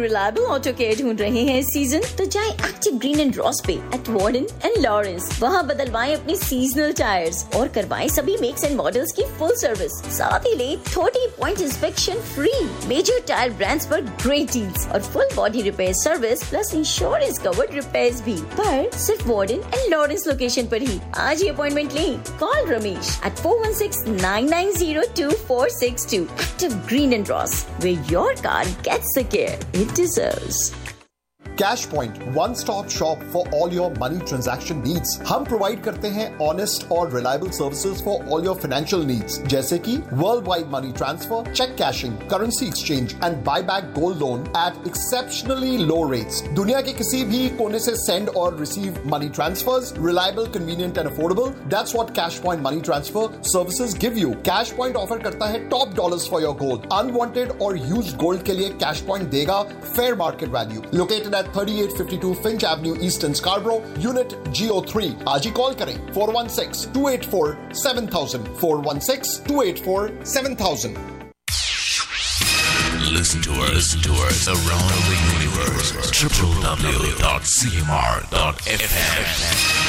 Reliable auto care ढूंढ रहे हैं इस सीजन? तो जाएं एक्टिव ग्रीन एंड रॉस पे एट वार्डन एंड लॉरेंस। वहाँ बदलवाएं अपने सीजनल टायर्स और करवाएं सभी मेक्स एंड मॉडल्स की फुल सर्विस। साथ ही ले 30 point inspection free, major tyre brands पर ग्रेट डील्स और full body repair service plus insurance covered repairs भी, पर सिर्फ वार्डन एंड लॉरेंस लोकेशन पर ही। आज ही अपॉइंटमेंट लें। Call Ramesh at 416-990-2462. Active Green and Ross, where your car gets the care it deserves. Cashpoint, one-stop shop for all your money transaction needs. हम provide करते हैं honest और reliable services for all your financial needs, जैसे कि worldwide money transfer, check cashing, currency exchange and buyback gold loan at exceptionally low rates. दुनिया के किसी भी कोने से send और receive money transfers, reliable, convenient and affordable. That's what Cashpoint money transfer services give you. Cashpoint offer करता है top dollars for your gold. Unwanted और used gold के लिए Cashpoint देगा fair market value. Located at 3852 Finch Avenue East in Scarborough, Unit GO3. आज ही call करें 416-284-7000 416-284-7000. Listen to us around the universe. www.cmr.fm